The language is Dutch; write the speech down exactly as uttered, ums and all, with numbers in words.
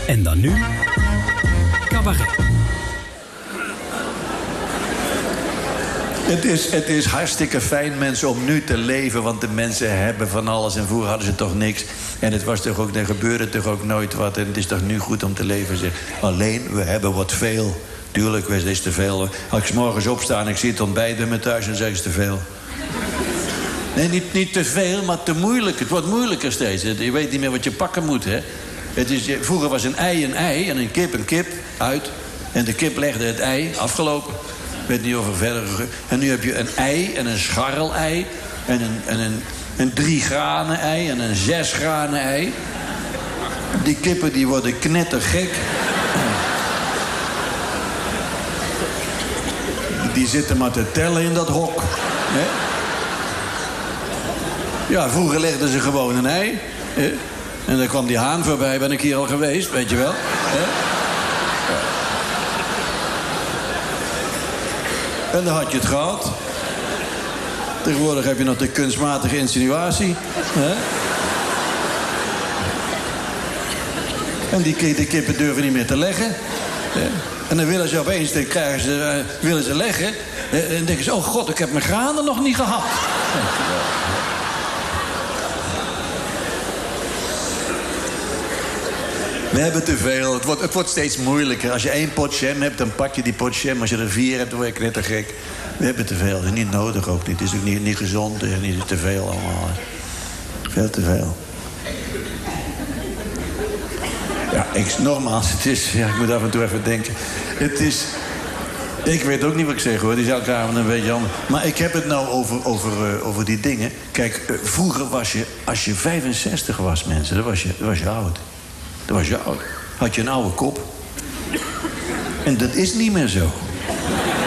En dan nu... Cabaret. Het is, het is hartstikke fijn, mensen, om nu te leven. Want de mensen hebben van alles en vroeger hadden ze toch niks. En het was toch ook, er gebeurde toch ook nooit wat. En het is toch nu goed om te leven, zeg. Alleen, we hebben wat veel. Tuurlijk, het is te veel. Als ik 's morgens opsta en ik zie het ontbijt bij me thuis, dan zeg ik, het is te veel. Nee, niet, niet te veel, maar te moeilijk. Het wordt moeilijker steeds. Je weet niet meer wat je pakken moet, hè. Het is, vroeger was een ei een ei en een kip een kip, uit. En de kip legde het ei, afgelopen. Ik weet niet of er verder... En nu heb je een ei en een scharrel-ei... en een, en een, een drie-granen-ei en een zes-granen-ei. Die kippen die worden knettergek. Die zitten maar te tellen in dat hok. Hè? Ja, vroeger legden ze gewoon een ei. Hè? En dan kwam die haan voorbij, ben ik hier al geweest, weet je wel. Hè? En dan had je het gehad. Tegenwoordig heb je nog de kunstmatige insinuatie. Hè? En die, die kippen durven niet meer te leggen. Hè? En dan willen ze opeens, dan krijgen ze, uh, willen ze leggen. En dan denken ze, oh god, ik heb mijn granen nog niet gehad. We hebben te veel. Het wordt, het wordt steeds moeilijker. Als je één pot jam hebt, dan pak je die pot jam. Als je er vier hebt, dan word je knettergek. We hebben te veel. Dat is niet nodig ook niet. Het is ook niet, niet gezond. Het is niet te veel allemaal. Veel te veel. Ja, ik, nogmaals, het is... Ja, ik moet af en toe even denken. Het is... Ik weet ook niet wat ik zeg, hoor. Het is elke avond een beetje anders. Maar ik heb het nou over, over, uh, over die dingen. Kijk, uh, vroeger was je... Als je vijfenzestig was, mensen, dan was je, dan was je oud. Dan was je oud. Had je een oude kop. En dat is niet meer zo.